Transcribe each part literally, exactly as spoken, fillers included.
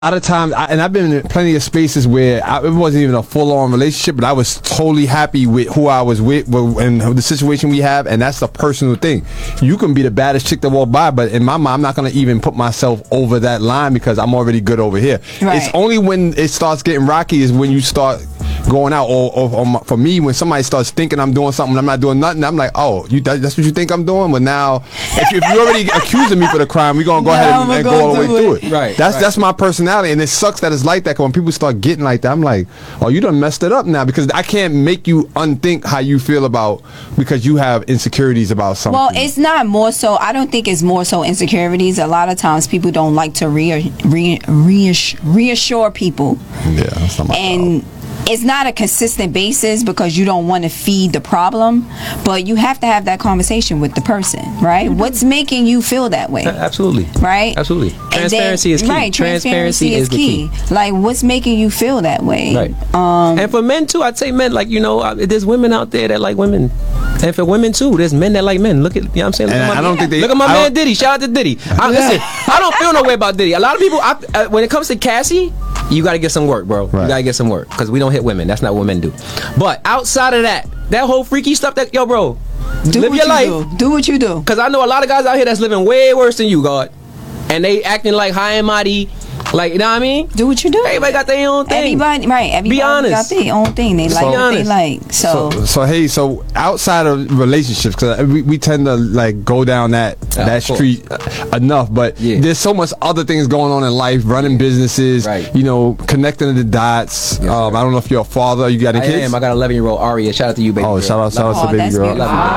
lot of times, I, and I've been in plenty of spaces where I, it wasn't even a full-on relationship, but I was totally happy with who I was with and the situation we have, and that's the personal thing. You can be the baddest chick that walk by, but in my mind, I'm not going to even put myself over that line because I'm already good over here. Right. It's only when it starts getting rocky is when you start going out, or, or, or for me, when somebody starts thinking I'm doing something, I'm not doing nothing, I'm like, oh, you that's what you think I'm doing? But now, if, if you're already accusing me for the crime, we're going to go ahead and, and go all the way through it. Right. That's, right. that's my personality. And it sucks that it's like that, because when people start getting like that, I'm like, oh, you done messed it up now, because I can't make you unthink how you feel about, because you have insecurities about something. Well, it's not more so, I don't think it's more so insecurities. A lot of times people don't like to re, re, reassure, reassure people. Yeah, that's not my and problem. It's not a consistent basis because you don't want to feed the problem, but you have to have that conversation with the person, right? Mm-hmm. What's making you feel that way? Absolutely. Right? Absolutely. Transparency then, is key. Right, transparency, transparency is, is key. The key. Like, what's making you feel that way? Right. Um, and for men too, I'd say men, like, you know, there's women out there that like women. And for women too, there's men that like men. Look at, you know what I'm saying? Look, at my, I don't think they, look at my I man Diddy. Shout out to Diddy. I, listen, I don't feel no way about Diddy. A lot of people, I, uh, when it comes to Cassie, you got to get some work, bro. Right. You got to get some work, because we don't hit women. That's not what men do. But outside of that, that whole freaky stuff, that yo, bro, do live what your you life. Do. do what you do. Because I know a lot of guys out here that's living way worse than you, God, and they acting like high and mighty. Like, you know what I mean? Do what you do. Everybody got their own thing. Everybody, right? Everybody Be honest. got their own thing. They like what they like. So, so, so hey, so outside of relationships, because we, we tend to like go down that yeah, that street enough, but yeah. there's so much other things going on in life, running businesses, right. you know, connecting the dots. Yes, um, I don't know if you're a father. You got any I kids? am. I got an eleven year old Aria. Shout out to you, baby. Oh, girl. shout out, shout out to baby girl.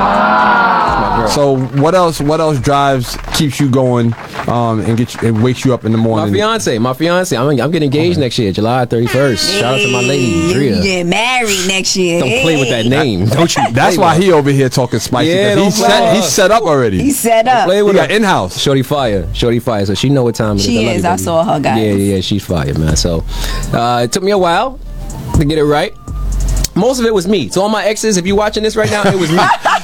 Ah. So what else? What else drives, keeps you going, um, and get you, and wakes you up in the morning? My fiance, my fiance. I'm, I'm getting engaged okay. next year, July thirty-first. Hey, Shout out to my lady, Drea. You get married next year. Don't hey. play with that name, don't you? That's why he over here talking spicy. Yeah, he's set. He's set up already. He's set up. Play with he got in house. Shorty fire, Shorty fire. So she know what time it is. She I is. you, I saw her, guys. Yeah, yeah, yeah. She's fire, man. So uh, it took me a while to get it right. Most of it was me. So all my exes, if you watching this right now, it was me.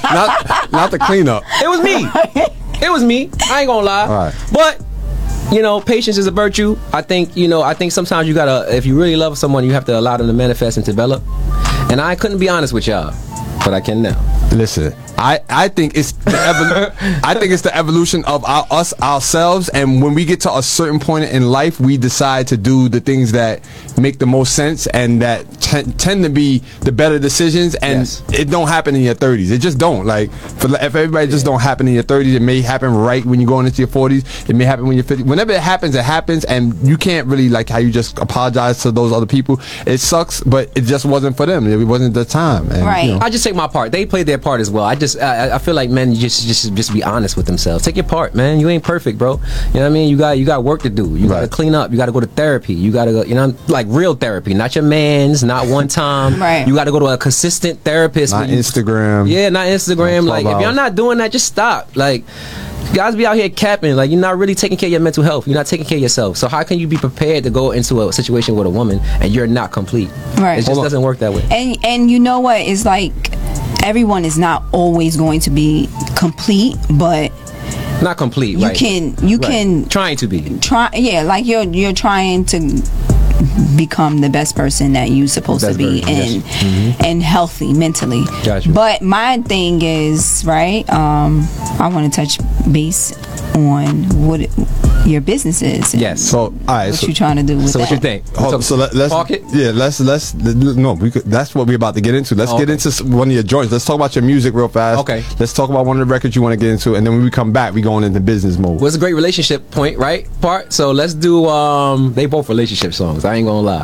not, not the cleanup. It was me. It was me. I ain't gonna lie. All right. But you know, patience is a virtue. I think, you know, I think sometimes you gotta, if you really love someone, you have to allow them to manifest and develop. And I couldn't be honest with y'all, but I can now. Listen, I, I think it's the evol- I think it's the evolution of our, us ourselves, and when we get to a certain point in life, we decide to do the things that make the most sense and that t- tend to be the better decisions. And yes. it don't happen in your thirties. It just don't. Like, for, if everybody just don't happen in your thirties, it may happen right when you're going into your forties. It may happen when you're fifty. Whenever it happens, it happens, and you can't really, like how you just apologize to those other people. It sucks, but it just wasn't for them. It wasn't the time. And, right. You know. I just take my part. They played their part as well. I just I, I feel like men just just just be honest with themselves. Take your part, man. You ain't perfect, bro. You know what I mean? You got you got work to do. You got to clean up. You got to go to therapy. You got to go, you know, like real therapy, not your man's, not one time. Right. You got to go to a consistent therapist. Not you, Instagram. Yeah, not Instagram. Not like if you're not doing that, just stop. Like, guys be out here capping. Like, you're not really taking care of your mental health. You're not taking care of yourself. So how can you be prepared to go into a situation with a woman and you're not complete? Right. It just doesn't work that way. And and you know what? It's like everyone is not always going to be complete, but not complete. You right. can you right. can trying to be try. Yeah, like you're you're trying to become the best person that you're supposed best to be, version, and yes. mm-hmm. and healthy mentally. Gotcha. But my thing is, right, um I want to touch base on what it, your business is. Yes. So, all right. What so, you trying to do with so that? what you think? Hold, so, so let, let's talk it? Yeah, let's let's no. We could, that's what we're about to get into. Let's oh, get okay. into one of your joints. Let's talk about your music real fast. Okay. Let's talk about one of the records you want to get into, and then when we come back, we going into business mode. Well, it's a great relationship point, right? Part. So let's do. Um, they both relationship songs. I ain't gonna lie.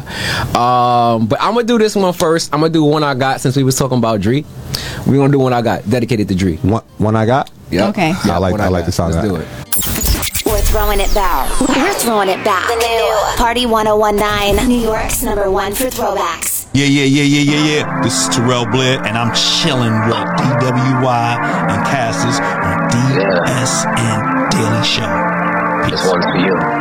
Um, but I'm gonna do this one first. I'm gonna do one I got since we was talking about Dre. We're gonna do one I got dedicated to Dre. One, one I got. Yeah. Okay. Yeah, I like. I, I like got. the sound. Let's of do that. it. We're throwing it back. We're throwing it back. The new Party ten nineteen, New York's number one for throwbacks. Yeah, yeah, yeah, yeah, yeah, yeah. This is Terrell Blair, and I'm chilling with D W Y and Cassis on D S N Daily Show. Peace. This one's for you.